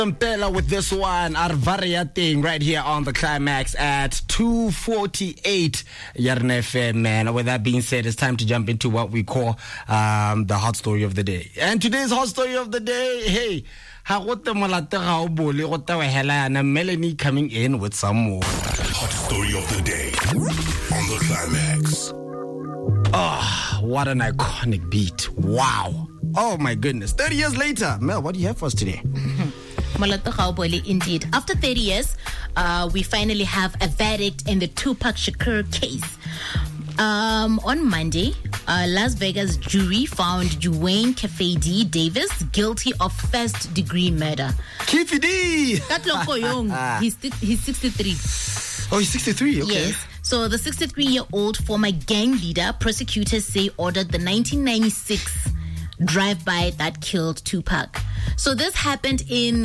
Mpela with this one, Arvaria thing right here on the Climax at 2:48 Yarn FM, man. With that being said, it's time to jump into what we call the hot story of the day. And today's hot story of the day, hey, Melanie coming in with some more. Hot story of the day on the Climax. Oh, what an iconic beat. Wow. Oh my goodness. 30 years later. Mel, what do you have for us today? Indeed. After 30 years, we finally have a verdict in the Tupac Shakur case. On Monday, Las Vegas jury found Dwayne Kefedi Davis guilty of first-degree murder. Kefedi! He's 63. Oh, he's 63, okay. Yes. So the 63-year-old former gang leader, prosecutors say, ordered the 1996 drive-by that killed Tupac. So this happened in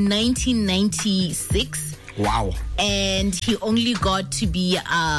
1996. Wow. And he only got to be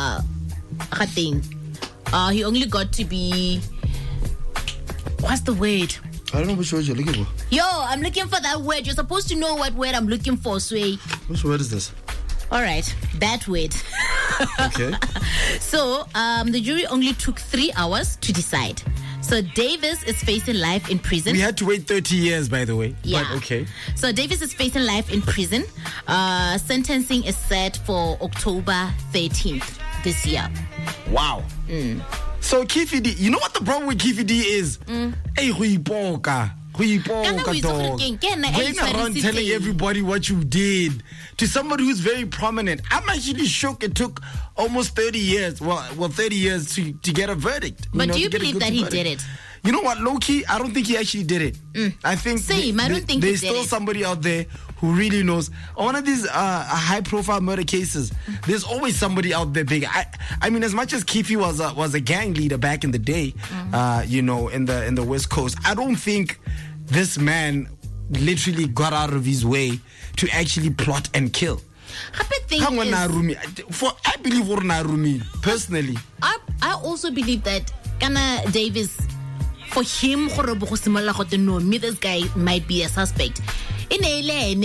what's the word? I don't know which word you're looking for. Yo, I'm looking for that word. You're supposed to know what word I'm looking for, Sway. Which word is this? All right, that word. Okay. So, the jury only took 3 hours to decide. So Davis is facing life in prison. We had to wait 30 years, by the way. Yeah. But okay. So Davis is facing life in prison. Sentencing is set for October 13th this year. Wow. So Kefedi, you know what the problem with Kefedi is? Hey, dog. Going around telling everybody what you did to somebody who's very prominent. I'm actually shocked it took almost 30 years. Well, 30 years to get a verdict. But do you believe that he did it? You know what, low-key, I don't think he actually did it. I think Same, I don't think there's he did still it. somebody out there who really knows. On one of these high-profile murder cases, there's always somebody out there big. I mean, as much as Keefe was a gang leader back in the day, in the West Coast, I don't think this man literally got out of his way to actually plot and kill. I believe Narumi, personally. I also believe that Kana Davis, for him, this guy might be a suspect. So I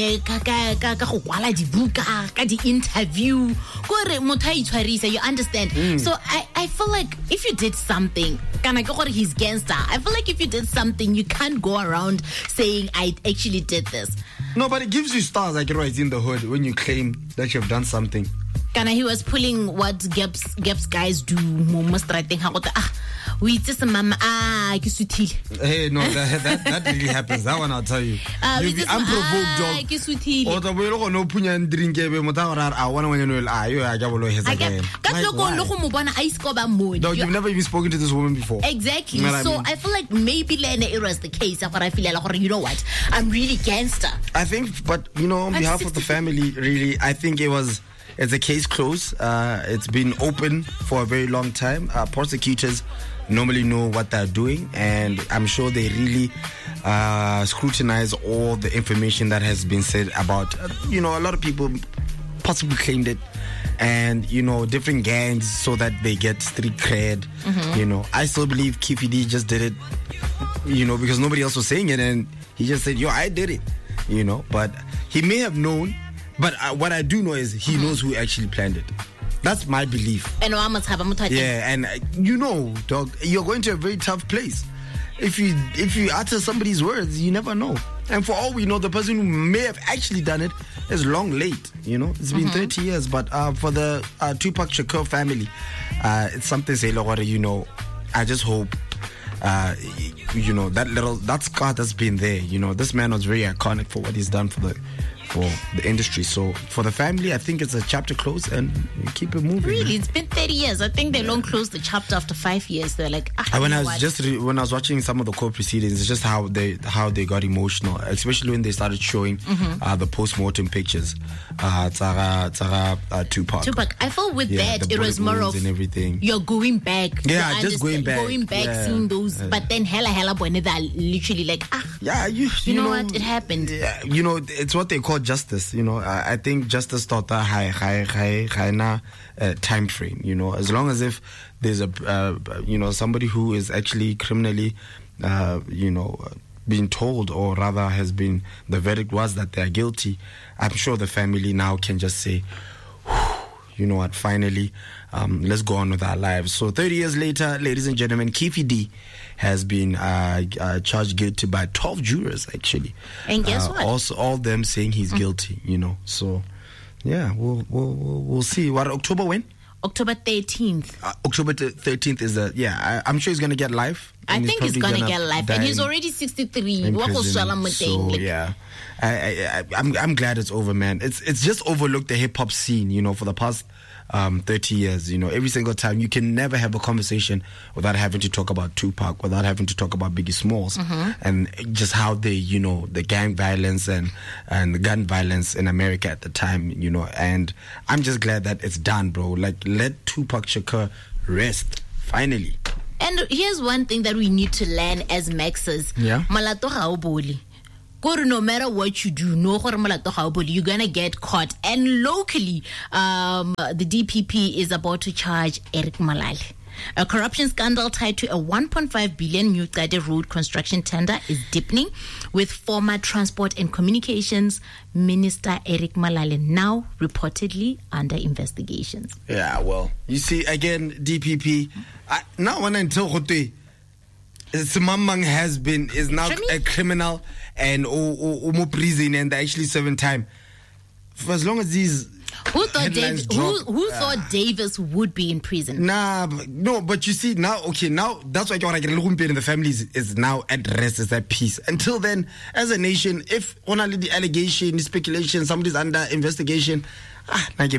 understand. So I feel like if you did something, he's gangster. I feel like if you did something, you can't go around saying I actually did this. No, but it gives you stars like it right in the hood when you claim that you've done something. He was pulling what Gaps guys do. I think we just mama hey, no, that really happens. That one I'll tell you. You'll be unprovoked, dog. Dog, you've never even spoken to this woman before. Exactly. You know so I feel like maybe it was the case. I feel like, you know what? I'm really gangster. I think, but on behalf of the family, really, I think it's a case closed. It's been open for a very long time. Prosecutors normally know what they're doing, and I'm sure they really scrutinize all the information that has been said about, a lot of people possibly claimed it, and, different gangs so that they get street cred. I still believe Kefedi just did it, because nobody else was saying it, and he just said, yo, I did it, but he may have known. But what I do know is he knows who actually planned it. That's my belief. And yeah, and dog, you're going to a very tough place. If you utter somebody's words, you never know. And for all we know, the person who may have actually done it is long late. It's been 30 years. But for the Tupac Shakur family, it's something say, I just hope that scar that's been there. This man was very iconic for what he's done for the industry. So for the family, I think it's a chapter closed, and you keep it moving. Really, man. It's been 30 years. I think they long closed the chapter after 5 years. They're like, when I was watching some of the court proceedings, it's just how they got emotional, especially when they started showing the post-mortem pictures. Tupac. I feel with that it was more of and everything. You're going back. Yeah, just going back, seeing those. But then hella boy, they're literally like, you know what, it happened. Yeah, it's what they call justice. I think justice thought that high time frame. As long as if there's a somebody who is actually criminally been told, or rather the verdict was that they're guilty, I'm sure the family now can just say, you know what, finally, let's go on with our lives. So 30 years later, ladies and gentlemen, Keffe D has been charged guilty by 12 jurors, actually. And guess what? Also, all them saying he's guilty, you know. So, yeah, we'll see. What, October when? October 13th. October 13th is I'm sure he's going to get life. I think he's going to get life. And he's already 63. So, yeah. I'm glad it's over, man. It's just overlooked the hip-hop scene, you know, for the past 30 years. You know, every single time. You can never have a conversation without having to talk about Tupac, without having to talk about Biggie Smalls, and just how they, you know, the gang violence and the gun violence in America at the time, you know. And I'm just glad that it's done, bro. Like, let Tupac Shakur rest, finally. And here's one thing that we need to learn as Maxers. Yeah. Malato ga o bole. No matter what you do, you're gonna get caught. And locally, the DPP is about to charge Eric Malale. A corruption scandal tied to a 1.5 billion New Qade road construction tender is deepening, with former Transport and Communications Minister Eric Malale now reportedly under investigations. Yeah, well, you see, again, DPP, now when until Simamang is now a criminal and prison, and they're actually serving time. For as long as these who thought Davis would be in prison? But you see now that's why the family is now at rest, is at peace. Until then, as a nation, if only the allegation, speculation, somebody's under investigation, until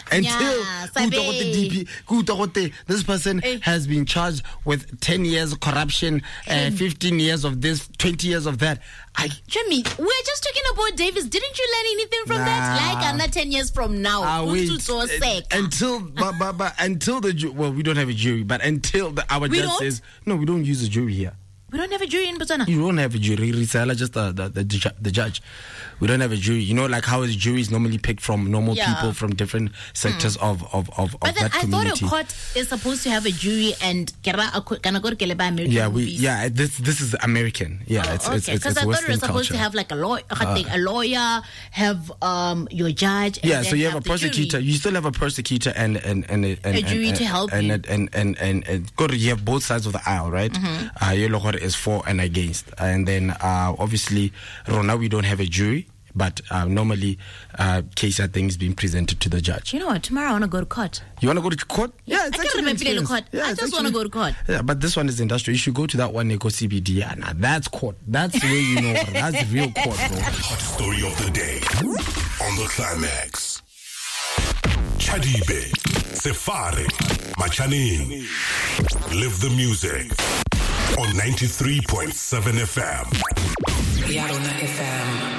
this person has been charged with 10 years of corruption, 15 years of this, 20 years of that. Jimmy, we're just talking about Davis. Didn't you learn anything from that? Like another 10 years from now. Until we don't have a jury, but until our judge says, no, we don't use a jury here. We don't have a jury in Botswana. You don't have a jury. Risala just the judge. We don't have a jury. You know, like how is juries normally picked from normal people from different sectors of but that community. I thought a court is supposed to have a jury and American. This is American. Yeah, it's because I thought it was supposed to have like a lawyer, have your judge. And so you have a prosecutor. You still have a prosecutor and a jury to help you. And you have both sides of the aisle, right? Is for and against, and then obviously Rona, we don't have a jury, but normally case I think is being presented to the judge. You know what, tomorrow I want to go to court. You want to go to court? Yeah, it's I can't remember the court. I just want to go to court. Yeah, but this one is industrial. You should go to that one, Neko CBD. Yeah, now that's court. That's where you know that's real court, bro. Hot story of the day on the Climax. Chadibe, Sefari, Machanin. Live the music on 93.7 FM. Yarona FM.